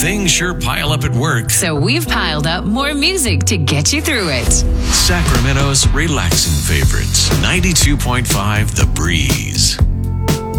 Things sure pile up at work. So we've piled up more music to get you through it. Sacramento's relaxing favorites. 92.5 The Breeze.